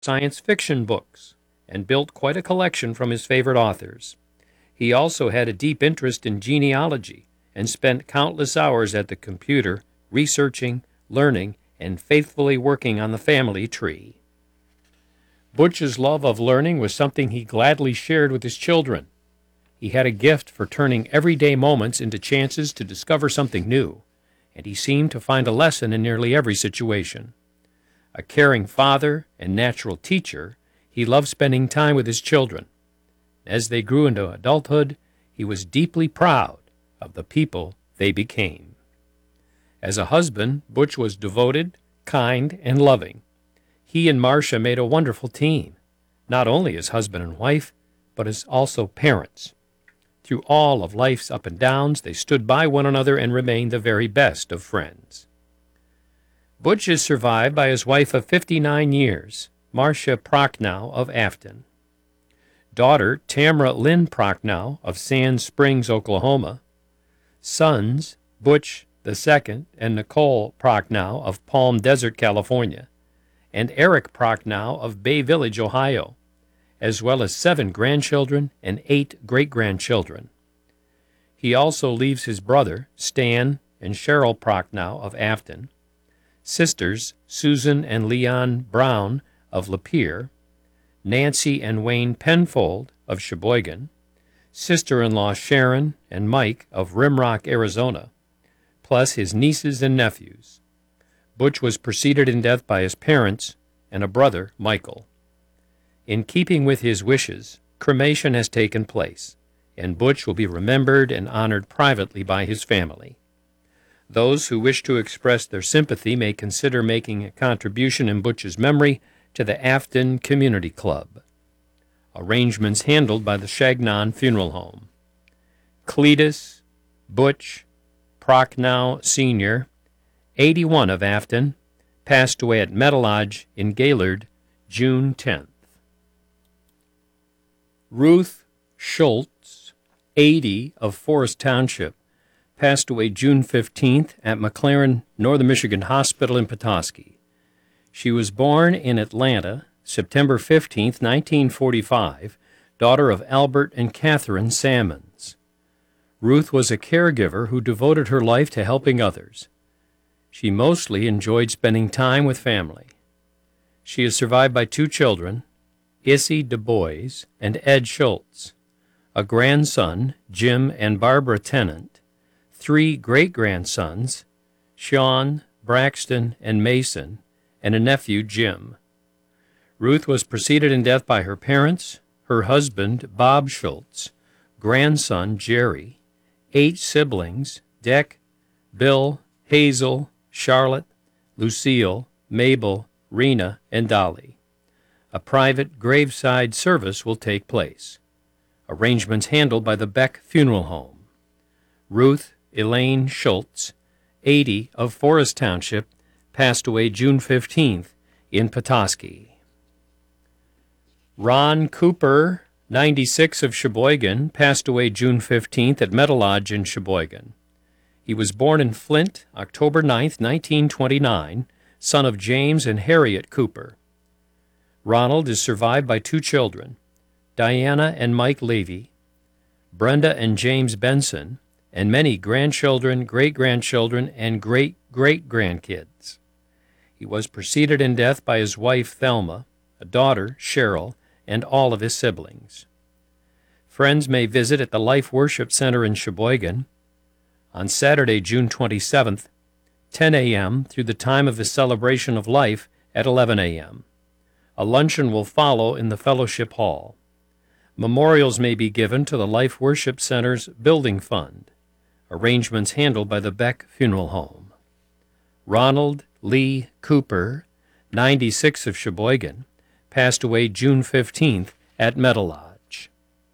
science fiction books and built quite a collection from his favorite authors. He also had a deep interest in genealogy and spent countless hours at the computer researching, learning, and faithfully working on the family tree. Butch's love of learning was something he gladly shared with his children. He had a gift for turning everyday moments into chances to discover something new, and he seemed to find a lesson in nearly every situation. A caring father and natural teacher, he loved spending time with his children. As they grew into adulthood, he was deeply proud of the people they became. As a husband, Butch was devoted, kind, and loving. He and Marcia made a wonderful team, not only as husband and wife, but as also parents. Through all of life's up and downs, they stood by one another and remained the very best of friends. Butch is survived by his wife of 59 years, Marcia Prochnow of Afton. Daughter Tamara Lynn Prochnow of Sand Springs, Oklahoma. Sons Butch II and Nicole Prochnow of Palm Desert, California, and Eric Prochnow of Bay Village, Ohio, as well as 7 grandchildren and 8 great-grandchildren. He also leaves his brother, Stan and Cheryl Prochnow of Afton, sisters Susan and Leon Brown of Lapeer, Nancy and Wayne Penfold of Sheboygan, sister-in-law Sharon and Mike of Rimrock, Arizona, plus his nieces and nephews. Butch was preceded in death by his parents and a brother, Michael. In keeping with his wishes, cremation has taken place, and Butch will be remembered and honored privately by his family. Those who wish to express their sympathy may consider making a contribution in Butch's memory to the Afton Community Club. Arrangements handled by the Shagnon Funeral Home. Cletus Butch Prochnow Sr., 81 of Afton, passed away at Metalodge in Gaylord, June 10th. Ruth Schultz, 80 of Forest Township, passed away June 15th at McLaren Northern Michigan Hospital in Petoskey. She was born in Atlanta, September 15th, 1945, daughter of Albert and Catherine Sammons. Ruth was a caregiver who devoted her life to helping others. She mostly enjoyed spending time with family. She is survived by 2 children, Issy Du Bois and Ed Schultz, a grandson, Jim and Barbara Tennant, 3 great-grandsons, Sean, Braxton, and Mason, and a nephew, Jim. Ruth was preceded in death by her parents, her husband, Bob Schultz, grandson, Jerry, 8 siblings, Deck, Bill, Hazel, Charlotte, Lucille, Mabel, Rena, and Dolly. A private graveside service will take place. Arrangements handled by the Beck Funeral Home. Ruth Elaine Schultz, 80 of Forest Township, passed away June 15th in Petoskey. Ron Cooper, 96 of Sheboygan, passed away June 15th at Metalodge in Sheboygan. He was born in Flint, October 9th, 1929, son of James and Harriet Cooper. Ronald is survived by 2 children, Diana and Mike Levy, Brenda and James Benson, and many grandchildren, great-grandchildren, and great-great-grandkids. He was preceded in death by his wife Thelma, a daughter, Cheryl, and all of his siblings. Friends may visit at the Life Worship Center in Sheboygan on Saturday, June 27th, 10 a.m. through the time of his celebration of life at 11 a.m. A luncheon will follow in the Fellowship Hall. Memorials may be given to the Life Worship Center's Building Fund. Arrangements handled by the Beck Funeral Home. Ronald Lee Cooper, 96 of Sheboygan, passed away June 15th at Metalodge.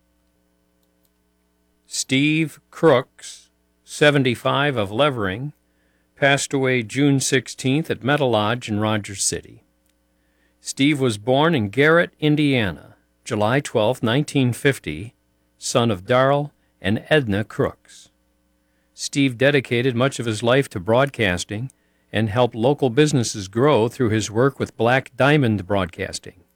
Steve Crooks, 75 of Levering, passed away June 16th at Metalodge in Rogers City. Steve was born in Garrett, Indiana, July 12, 1950, son of Darrell and Edna Crooks. Steve dedicated much of his life to broadcasting and helped local businesses grow through his work with Black Diamond Broadcasting.